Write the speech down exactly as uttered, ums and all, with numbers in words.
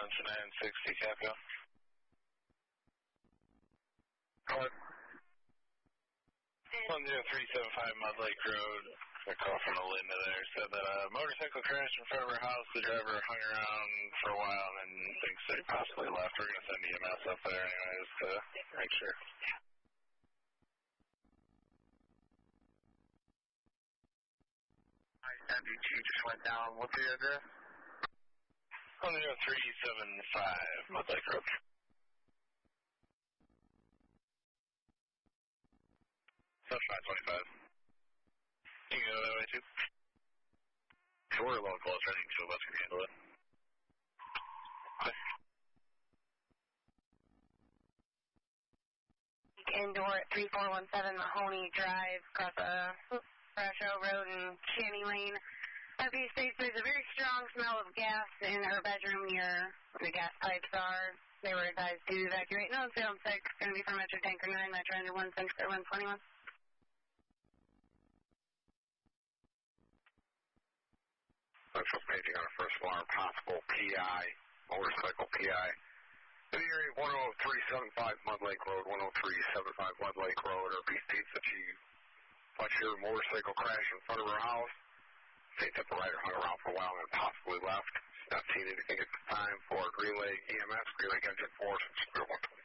to nine sixty, Capco. What? one zero three seven five Mud Lake Road. A call from Melinda there said that a motorcycle crashed in front of her house. The driver hung around for a while and then thinks they possibly left. We're going to send E M S up there anyways to make sure. M D T just went down. What's the address? one zero three seven five Mud Lake Road. Sunshine twenty-five. You can go that way too. So we're a little closer. I think two of us can handle it. Indoor at three four one seven Mahoney Drive, across a Brasho Road and Channy Lane. As he states, there's a very strong smell of gas in her bedroom near where the gas pipes are. They were advised to evacuate. No, it's on six. Going to be from Metro Tanker nine, Metro under one six or one twenty-one. Central paging on a first alarm, possible P I, motorcycle P I. In the area one oh three seven five Mud Lake Road, one oh three seven five Mud Lake Road. Her P states that she thought she heard a motorcycle crash in front of her house. States that the rider hung around for a while and possibly left. She's not seen anything at the time for Green Lake E M S, Green Lake Engine Force, and Superior one twenty.